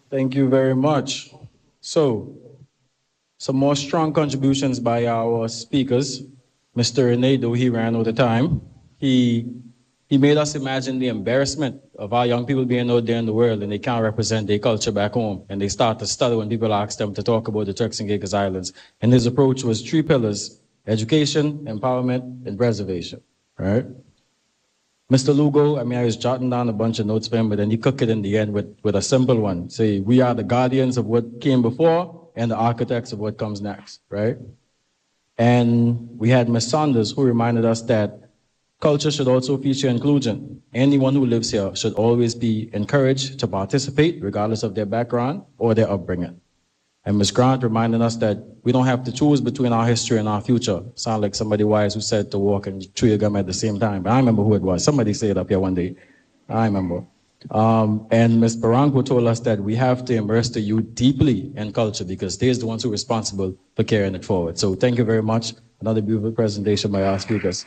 Thank you very much. So, some more strong contributions by our speakers. Mr. Rene, though he ran out of time, he, he made us imagine the embarrassment of our young people being out there in the world and they can't represent their culture back home. And they start to stutter when people ask them to talk about the Turks and Caicos Islands. And his approach was three pillars: education, empowerment, and preservation. Right? Mr. Lugo, I mean, I was jotting down a bunch of notes for him, but then he cooked it in the end with a simple one. Say, we are the guardians of what came before and the architects of what comes next, right? And we had Ms. Saunders, who reminded us that culture should also feature inclusion. Anyone who lives here should always be encouraged to participate, regardless of their background or their upbringing. And Ms. Grant reminded us that we don't have to choose between our history and our future. Sound like somebody wise who said to walk and chew your gum at the same time. But I remember who it was. Somebody said it up here one day. I remember. And Ms. Barranco told us that we have to immerse the youth deeply in culture because they're the ones who are responsible for carrying it forward. So thank you very much. Another beautiful presentation by our speakers.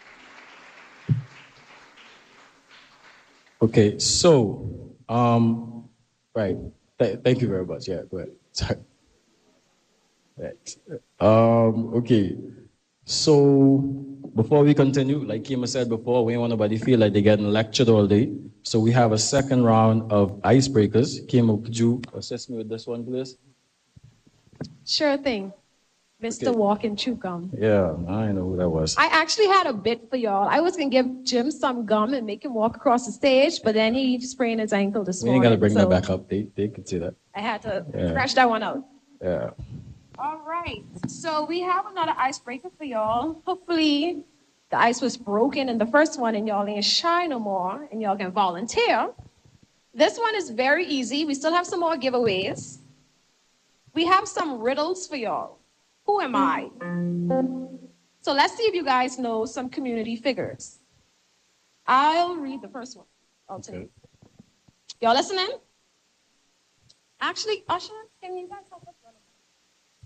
Okay, so, right. Thank you very much. Yeah, go ahead. Sorry. Right. Okay. So before we continue, like Kima said before, we don't want nobody feel like they're getting lectured all day. So we have a second round of icebreakers. Kima, could you assist me with this one, please? Sure thing. Mr. Okay. Walk and Chew Gum. Yeah, I know who that was. I actually had a bit for y'all. I was gonna give Jim some gum and make him walk across the stage, but then he sprained his ankle this We ain't morning. got to bring so that back up. They could see that. I had to Yeah. scratch that one out. Yeah. All right. So we have another icebreaker for y'all. Hopefully the ice was broken in the first one and y'all ain't shy no more and y'all can volunteer. This one is very easy. We still have some more giveaways. We have some riddles for y'all. Who am I? So let's see if you guys know some community figures. I'll read the first one. Okay. Y'all listening? Actually, Usher, can you guys help us?